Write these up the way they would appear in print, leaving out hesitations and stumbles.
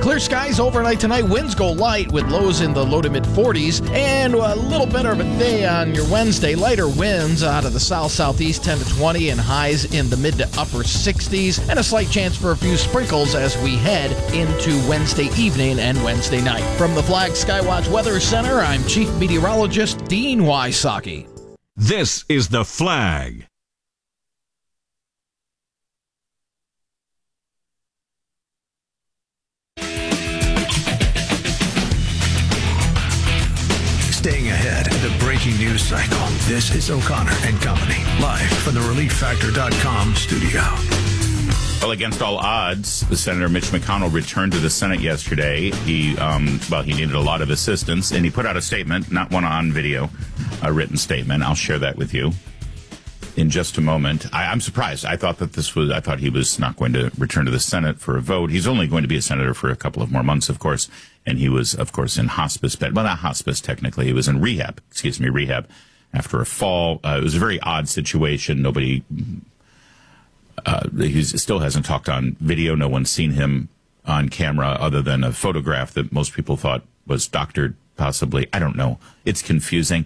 Clear skies overnight tonight. Winds go light with lows in the low to mid 40s. And a little better of a day on your Wednesday. Lighter winds out of the south-southeast 10 to 20 and highs in the mid to upper 60s. And a slight chance for a few sprinkles as we head into Wednesday evening and Wednesday night. From the Flag Skywatch Weather Center, I'm Chief Meteorologist Dean Wysocki. This is the Flag. Staying ahead of the breaking news cycle. This is O'Connor and Company, live from the ReliefFactor.com studio. Well, against all odds, Senator Mitch McConnell returned to the Senate yesterday. He needed a lot of assistance, and he put out a statement, not one on video, a written statement. I'll share that with you in just a moment. I'm surprised. I thought he was not going to return to the Senate for a vote. He's only going to be a senator for a couple of more months, of course. And he was, of course, in hospice bed. Well, not hospice, technically. He was in rehab after a fall. It was a very odd situation. He still hasn't talked on video. No one's seen him on camera other than a photograph that most people thought was doctored, possibly. I don't know. It's confusing.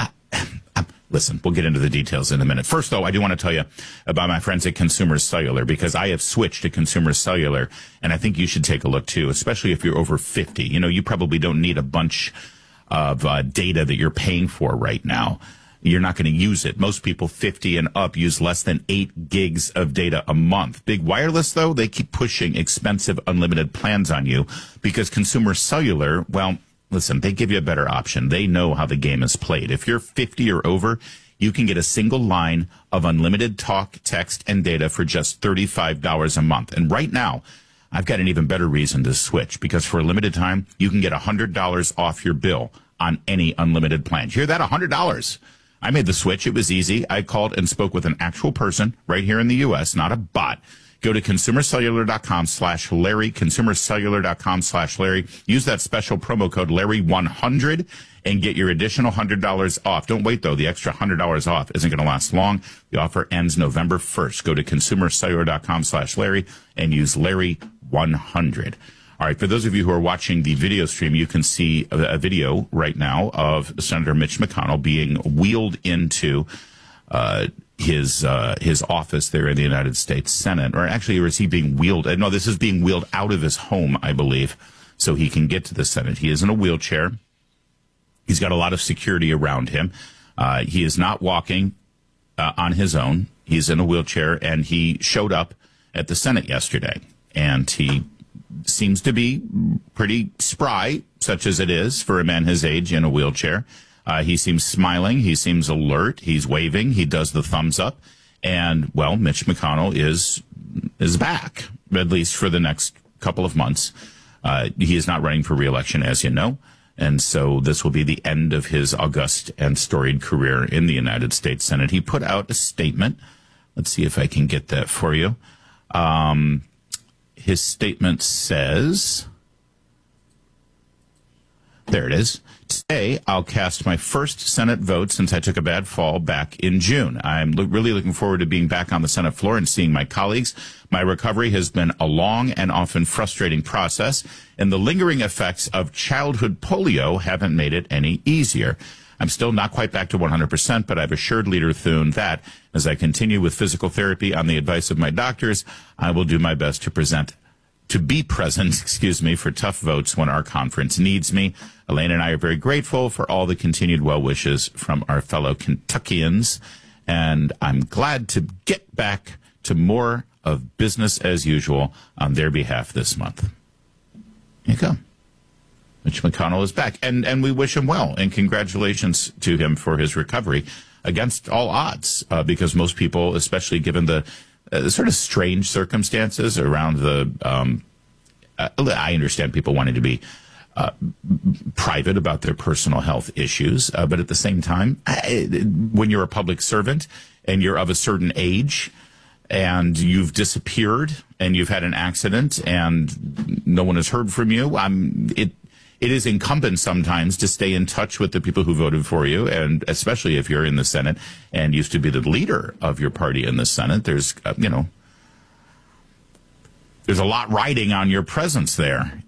Listen, we'll get into the details in a minute. First, though, I do want to tell you about my friends at Consumer Cellular, because I have switched to Consumer Cellular, and I think you should take a look, too, especially if you're over 50. You know, you probably don't need a bunch of data that you're paying for right now. You're not going to use it. Most people 50 and up use less than 8 gigs of data a month. Big Wireless, though, they keep pushing expensive unlimited plans on you because Consumer Cellular, well, listen, they give you a better option. They know how the game is played. If you're 50 or over, you can get a single line of unlimited talk, text, and data for just $35 a month. And right now, I've got an even better reason to switch, because for a limited time, you can get $100 off your bill on any unlimited plan. You hear that? $100. I made the switch. It was easy. I called and spoke with an actual person right here in the U.S., not a bot. Go to consumercellular.com/Larry, consumercellular.com/Larry. Use that special promo code Larry100 and get your additional $100 off. Don't wait, though. The extra $100 off isn't going to last long. The offer ends November 1st. Go to consumercellular.com/Larry and use Larry100. All right, for those of you who are watching the video stream, you can see a video right now of Senator Mitch McConnell being wheeled into his office there in the United States Senate. Or actually, is he being wheeled? No, this is being wheeled out of his home, I believe, so he can get to the Senate. He is in a wheelchair. He's got a lot of security around him. He is not walking on his own. He's in a wheelchair, and he showed up at the Senate yesterday, and he seems to be pretty spry, such as it is for a man his age in a wheelchair. He seems smiling. He seems alert. He's waving. He does the thumbs up. And, well, Mitch McConnell is back, at least for the next couple of months. He is not running for re-election, as you know. And so this will be the end of his august and storied career in the United States Senate. He put out a statement. Let's see if I can get that for you. His statement says, there it is. Today, I'll cast my first Senate vote since I took a bad fall back in June. I'm really looking forward to being back on the Senate floor and seeing my colleagues. My recovery has been a long and often frustrating process, and the lingering effects of childhood polio haven't made it any easier. I'm still not quite back to 100%, but I've assured Leader Thune that as I continue with physical therapy on the advice of my doctors, I will do my best to be present, for tough votes when our conference needs me. Elaine and I are very grateful for all the continued well wishes from our fellow Kentuckians, and I'm glad to get back to more of business as usual on their behalf this month. Here you go. Mitch McConnell is back, and we wish him well, and congratulations to him for his recovery against all odds, because most people, especially given the sort of strange circumstances around the, I understand people wanting to be private about their personal health issues, but at the same time, when you're a public servant and you're of a certain age and you've disappeared and you've had an accident and no one has heard from you, it is incumbent sometimes to stay in touch with the people who voted for you, and especially if you're in the Senate and used to be the leader of your party in the Senate, there's a lot riding on your presence there.